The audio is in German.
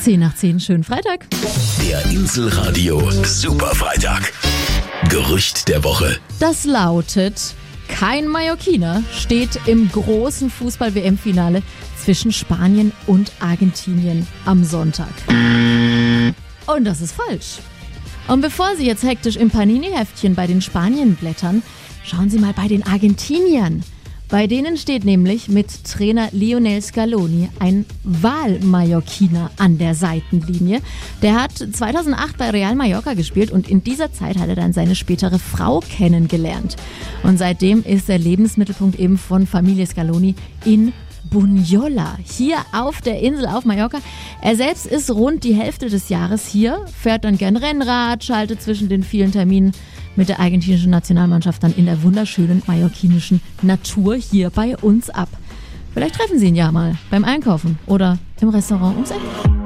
10 nach 10, schönen Freitag. Der Inselradio Superfreitag. Gerücht der Woche. Das lautet, kein Mallorquiner steht im großen Fußball-WM-Finale zwischen Spanien und Argentinien am Sonntag. Und das ist falsch. Und bevor Sie jetzt hektisch im Panini-Heftchen bei den Spaniern blättern, schauen Sie mal bei den Argentiniern. Bei denen steht nämlich mit Trainer Lionel Scaloni ein Wahlmallorquiner an der Seitenlinie. Der hat 2008 bei Real Mallorca gespielt und in dieser Zeit hat er dann seine spätere Frau kennengelernt. Und seitdem ist der Lebensmittelpunkt eben von Familie Scaloni in Bunyola, hier auf der Insel auf Mallorca. Er selbst ist rund die Hälfte des Jahres hier, fährt dann gern Rennrad, schaltet zwischen den vielen Terminen mit der argentinischen Nationalmannschaft dann in der wunderschönen mallorquinischen Natur hier bei uns ab. Vielleicht treffen Sie ihn ja mal beim Einkaufen oder im Restaurant ums Eck.